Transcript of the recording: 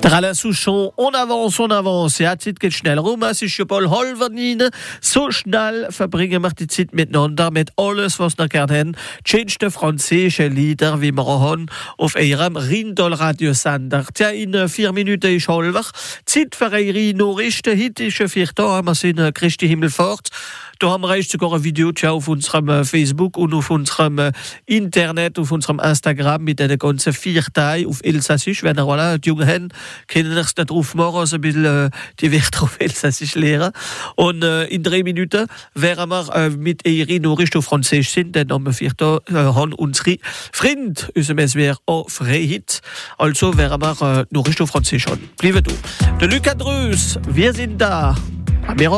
Alain Souchon, on avance. Ja, die Zeit geht schnell rum. Es ist schon bald halb. So schnell verbringen wir die Zeit miteinander mit alles, was wir gerne haben. Die schönsten französischen Lieder, wie wir auch haben, auf ihrem Rindal-Radiosender. Tja, in 4 Minuten ist halb. Zeit für eure Nachrichten. Heute ist 4 Tage, wir sind Christi Himmelfahrt. Da haben wir sogar ein Video auf unserem Facebook und auf unserem Internet, auf unserem Instagram mit den ganzen 4 Tagen auf Elsassisch. Wenn ihr die Jungen haben, können euch da drauf machen, also ein bisschen die Wörter auf Elsassisch lernen. Und in 3 Minuten werden wir mit ihren Nachrichten auf Französisch sind, denn am 4 Tagen haben unsere Freunde, unser SWR auch Freiheit. Also werden wir Nachrichten auf Französisch haben. Bleiben du. Der Luc Andrews, wir sind da.